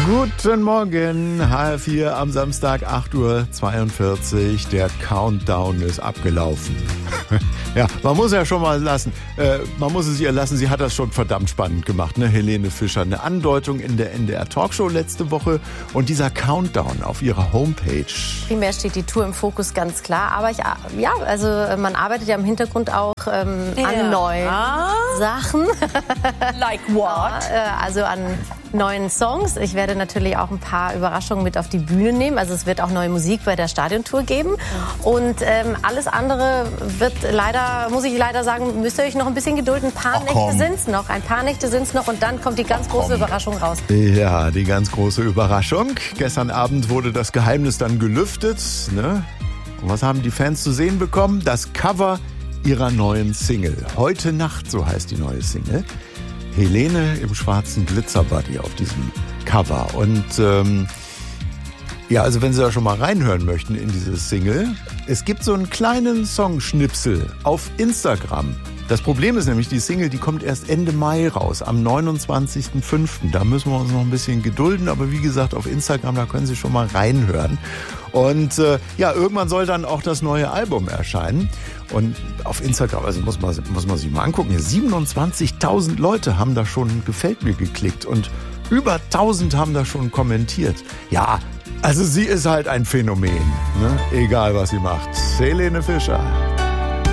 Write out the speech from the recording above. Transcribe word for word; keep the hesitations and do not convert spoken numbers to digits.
Guten Morgen, H R vier am Samstag, acht Uhr zweiundvierzig. Der Countdown ist abgelaufen. Ja, man muss ja schon mal lassen, äh, man muss es ihr lassen, sie hat das schon verdammt spannend gemacht, ne? Helene Fischer, eine Andeutung in der N D R Talkshow letzte Woche und dieser Countdown auf ihrer Homepage. Primär steht die Tour im Fokus, ganz klar, aber ich, ja, also man arbeitet ja im Hintergrund auch ähm, ja. an neuen Sachen. Like what? Also an neuen Songs. Ich werde natürlich auch ein paar Überraschungen mit auf die Bühne nehmen. Also es wird auch neue Musik bei der Stadiontour geben. Und ähm, alles andere wird leider, muss ich leider sagen, müsst ihr euch noch ein bisschen gedulden. Ein paar Ach, Nächte sind es noch. Ein paar Nächte sind es noch und dann kommt die ganz Ach, große Überraschung raus. Ja, die ganz große Überraschung. Gestern Abend wurde das Geheimnis dann gelüftet. Ne? Und was haben die Fans zu sehen bekommen? Das Cover ihrer neuen Single. Heute Nacht, so heißt die neue Single. Helene im schwarzen Glitzerbody auf diesem Cover. Und ähm, ja, also wenn Sie da schon mal reinhören möchten in diese Single, es gibt so einen kleinen Songschnipsel auf Instagram. Das Problem ist nämlich, die Single, die kommt erst Ende Mai raus, am neunundzwanzigsten fünften Da müssen wir uns noch ein bisschen gedulden, aber wie gesagt, auf Instagram, da können Sie schon mal reinhören. Und äh, ja, irgendwann soll dann auch das neue Album erscheinen. Und auf Instagram, also muss man, muss man sich mal angucken, siebenundzwanzigtausend Leute haben da schon Gefällt mir geklickt und über tausend haben da schon kommentiert. Ja, also sie ist halt ein Phänomen, ne? Egal was sie macht. Helene Fischer.